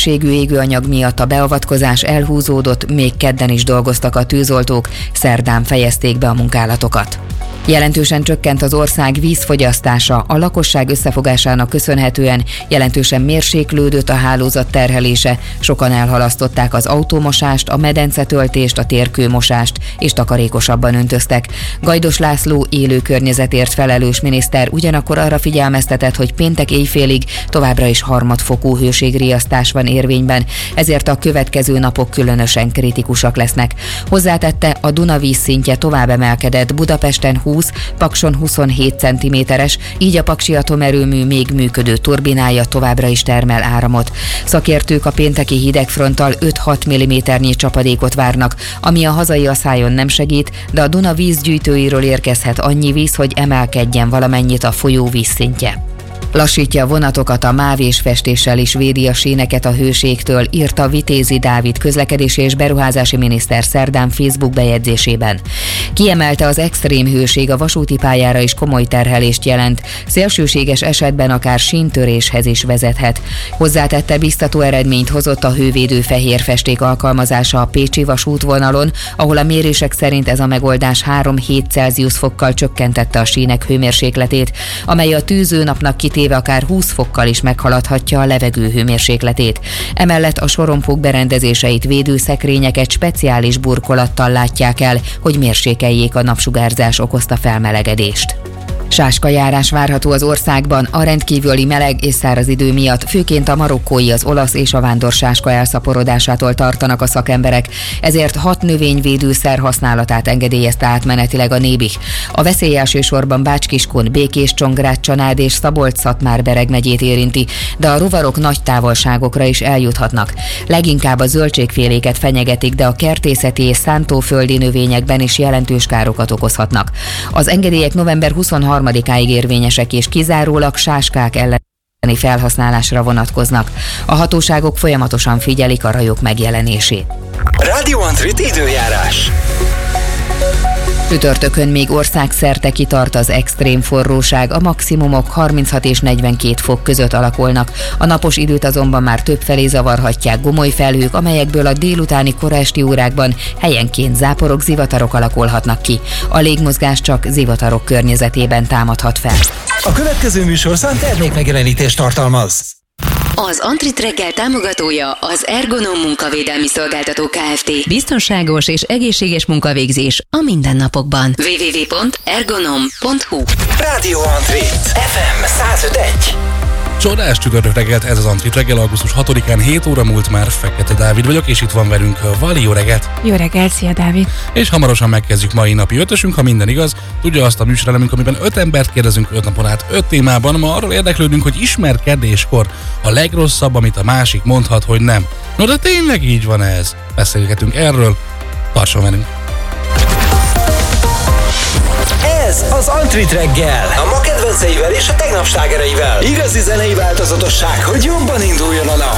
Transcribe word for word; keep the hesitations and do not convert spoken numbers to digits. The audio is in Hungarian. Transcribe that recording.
mennyiségű égőanyag miatt a beavatkozás elhúzódott, még kedden is dolgoztak a tűzoltók, szerdán fejezték be a munkálatokat. Jelentősen csökkent az ország vízfogyasztása, a lakosság összefogásának köszönhetően jelentősen mérséklődött a hálózat terhelése, sokan elhalasztották az autómosást, a medencetöltést, a térkőmosást és takarékosabban öntöztek. Gajdos László élő környezetért felelős miniszter ugyanakkor arra figyelmeztetett, hogy péntek éjfélig továbbra is harmadfokú hőségriasztás van érvényben, ezért a következő napok különösen kritikusak lesznek. Hozzátette, a Duna vízszintje tovább emelkedett, Budapesten húsz, Pakson huszonhét centiméteres, így a paksi atomerőmű még működő turbinája továbbra is termel áramot. Szakértők a pénteki hidegfronttal öt-hat milliméternyi csapadékot várnak, ami a hazai asszályon nem segít, de a Duna vízgyűjtőiről érkezhet annyi víz, hogy emelkedjen valamennyit a folyó vízszintje. Lassítja a vonatokat, a máv és festéssel is védi a síneket a hőségtől, írta Vitézi Dávid közlekedési és beruházási miniszter szerdán Facebook bejegyzésében. Kiemelte, az extrém hőség a vasúti pályára is komoly terhelést jelent, szélsőséges esetben akár síntöréshez is vezethet. Hozzátette, biztató eredményt hozott a hővédő fehér festék alkalmazása a pécsi vasútvonalon, ahol a mérések szerint ez a megoldás három-hét Celsius fokkal csökkentette a sínek hőmérsékletét, amely a tűzőnapnak kitéve akár húsz fokkal is meghaladhatja a levegő hőmérsékletét. Emellett a sorompók berendezéseit, védőszekrényeket speciális burkolattal látják el, hogy mérsékeljék a napsugárzás okozta felmelegedést. Sáskajárás várható az országban a rendkívüli meleg és száraz idő miatt, főként a marokkói, az olasz és a vándor sáska elszaporodásától tartanak a szakemberek, ezért hat növényvédőszer használatát engedélyezte átmenetileg a Nébih. A veszély elsősorban Bács-Kiskun, Békés-Csongrád, Csanád és Szabolcs-Szatmár-Bereg megyét érinti, de a rovarok nagy távolságokra is eljuthatnak. Leginkább a zöldségféléket fenyegetik, de a kertészeti és szántóföldi növényekben is jelentős károkat okozhatnak. Az engedélyek november huszonharmadikáig érvényesek és kizárólag sáskák elleni felhasználásra vonatkoznak. A hatóságok folyamatosan figyelik a rajok megjelenését. Radio Antrit időjárás. Csütörtökön még országszerte kitart az extrém forróság, a maximumok harminchat és negyvenkét fok között alakulnak. A napos időt azonban már többfelé zavarhatják gomoly felhők, amelyekből a délutáni kora esti órákban helyenként záporok, zivatarok alakulhatnak ki. A légmozgás csak zivatarok környezetében támadhat fel. A következő műsorszám termékmegjelenítést tartalmaz. Az Antrit reggel támogatója az Ergonom munkavédelmi szolgáltató Kft. Biztonságos és egészséges munkavégzés a mindennapokban. double-u double-u double-u pont ergonom pont hu Radio Antrit ef em száz öt pont egy. Csodás csütörtök reggelt, ez az Antrit reggel, augusztus hatodikán, hét óra múlt már, Fekete Dávid vagyok, és itt van velünk Vali, jó reggelt! Jó reggelt, szia Dávid! És hamarosan megkezdjük mai napi ötösünk, ha minden igaz. Tudja azt a műsorelemünk, amiben öt embert kérdezünk öt napon át öt témában. Ma arról érdeklődünk, hogy ismerkedéskor a legrosszabb, amit a másik mondhat, hogy nem. No de tényleg így van ez? Beszélgetünk erről, tartson velünk! Ez az Antrit reggel, a ma kedvenceivel és a tegnap slágereivel. Igazi zenei változatosság, hogy jobban induljon a nap.